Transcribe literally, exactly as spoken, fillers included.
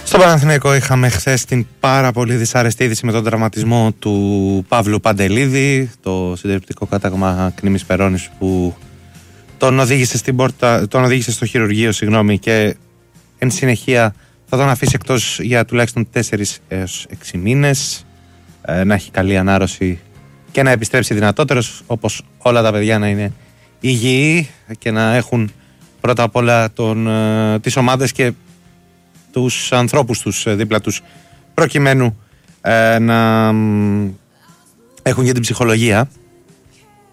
Στο Παναθηναϊκό είχαμε χθες την πάρα πολύ δυσάρεστη είδηση με τον τραυματισμό του Παύλου Παντελίδη, το συντριπτικό κάταγμα Κνήμης Περώνης που τον οδήγησε, στην πόρτα, τον οδήγησε στο χειρουργείο συγγνώμη, και εν συνεχεία θα τον αφήσει εκτός για τουλάχιστον τέσσερις έως έξι μήνες, ε, να έχει καλή ανάρρωση και να επιστρέψει δυνατότερος, όπως όλα τα παιδιά να είναι υγιεί και να έχουν πρώτα απ' όλα τον, ε, τις ομάδες και τους ανθρώπους τους δίπλα τους, προκειμένου ε, να ε, έχουν για την ψυχολογία.